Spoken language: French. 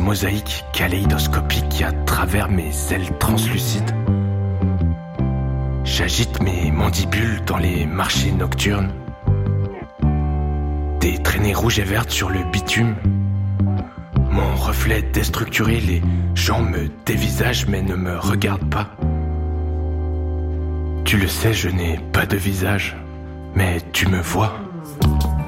mosaïque kaléidoscopique à travers mes ailes translucides. J'agite mes mandibules dans les marchés nocturnes. Des traînées rouges et vertes sur le bitume. Mon reflet déstructuré, les gens me dévisagent mais ne me regardent pas. Tu le sais, je n'ai pas de visage, mais tu me vois.